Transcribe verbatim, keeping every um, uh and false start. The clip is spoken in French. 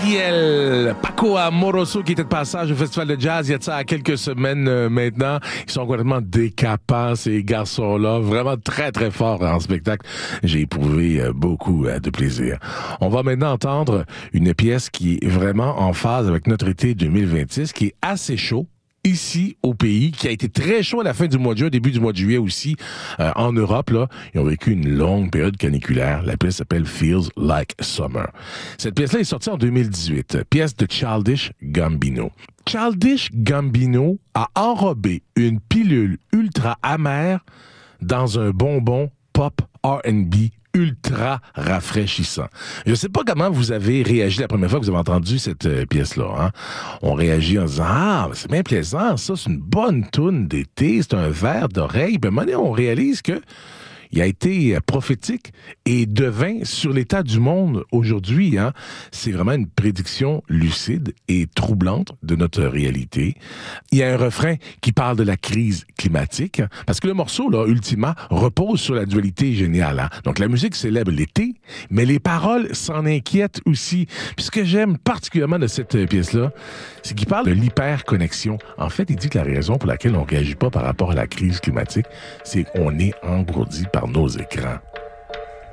Gabriel Paco Amoroso qui était de passage au Festival de Jazz il y a de ça quelques semaines euh, maintenant. Ils sont complètement décapants, ces garçons-là. Vraiment très, très forts en spectacle. J'ai éprouvé euh, beaucoup euh, de plaisir. On va maintenant entendre une pièce qui est vraiment en phase avec notre été deux mille vingt-six, qui est assez chaud ici au pays, qui a été très chaud à la fin du mois de juin, début du mois de juillet aussi, euh, en Europe, là. Ils ont vécu une longue période caniculaire. La pièce s'appelle Feels Like Summer. Cette pièce-là est sortie en deux mille dix-huit. Pièce de Childish Gambino. Childish Gambino a enrobé une pilule ultra amère dans un bonbon pop R and B ultra rafraîchissant. Je ne sais pas comment vous avez réagi la première fois que vous avez entendu cette euh, pièce-là. Hein? On réagit en disant « Ah, c'est bien plaisant, ça, c'est une bonne toune d'été, c'est un verre d'oreille. » Puis à un moment donné, on réalise que il a été prophétique et devint sur l'état du monde aujourd'hui. Hein. C'est vraiment une prédiction lucide et troublante de notre réalité. Il y a un refrain qui parle de la crise climatique, hein, parce que le morceau, là, ultimement, repose sur la dualité géniale. Hein. Donc la musique célèbre l'été, mais les paroles s'en inquiètent aussi. Puis ce que j'aime particulièrement de cette pièce-là, c'est qu'il parle de l'hyperconnexion. En fait, il dit que la raison pour laquelle on ne réagit pas par rapport à la crise climatique, c'est qu'on est engourdi par nos écrans.